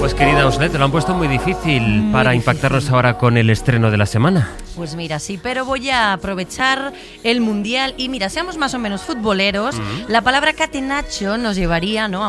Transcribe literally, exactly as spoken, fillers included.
Pues querida Uslet, te lo han puesto muy difícil muy para difícil. impactarnos ahora con el estreno de la semana. Pues mira, sí, pero voy a aprovechar el Mundial y mira, seamos más o menos futboleros, Mm. la palabra catenaccio nos llevaría, ¿no?,